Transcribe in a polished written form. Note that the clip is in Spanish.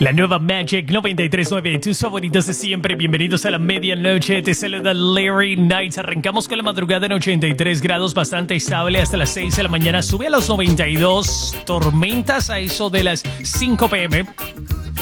La nueva Magic 93.9, tus favoritos de siempre. Bienvenidos a la medianoche. Te saluda Larry Knight. Arrancamos con la madrugada en 83 grados, bastante estable hasta las 6 de la mañana. Sube a los 92. Tormentas a eso de las 5 p.m.